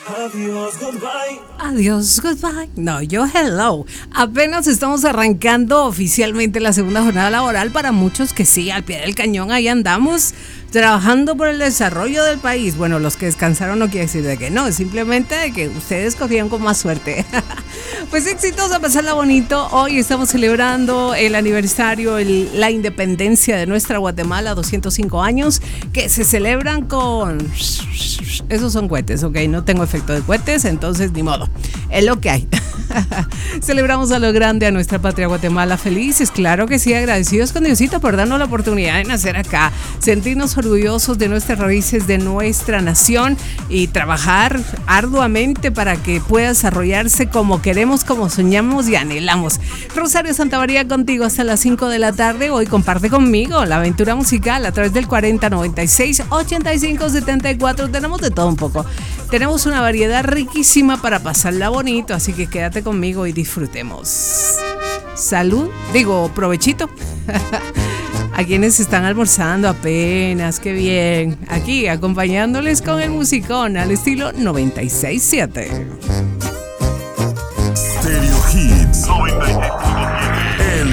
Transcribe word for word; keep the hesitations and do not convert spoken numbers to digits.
Adiós, goodbye. Adiós, goodbye. No, yo hello. Apenas estamos arrancando oficialmente la segunda jornada laboral. Para muchos que sí, al pie del cañón ahí andamos, trabajando por el desarrollo del país. Bueno, los que descansaron no quiere decir de que no, es simplemente de que ustedes cogieron con más suerte. Pues éxitos, a pasarla bonito. Hoy estamos celebrando el aniversario, el, la independencia de nuestra Guatemala, doscientos cinco años, que se celebran con... Esos son cohetes, ok, no tengo efecto de cohetes, entonces ni modo, es lo que hay. Celebramos a lo grande a nuestra patria Guatemala, felices, claro que sí, agradecidos con Diosito por darnos la oportunidad de nacer acá, sentirnos orgullosos de nuestras raíces, de nuestra nación y trabajar arduamente para que pueda desarrollarse como queremos, como soñamos y anhelamos. Rosario Santamaría contigo hasta las cinco de la tarde. Hoy comparte conmigo la aventura musical a través del cuarenta noventa y seis ochenta y cinco setenta y cuatro. Tenemos de todo un poco. Tenemos una variedad riquísima para pasarla bonito, así que quédate conmigo y disfrutemos. Salud, digo, provechito. A quienes están almorzando apenas, qué bien. Aquí acompañándoles con el musicón al estilo noventa y seis siete. Stereo Hits noventa y seis punto siete.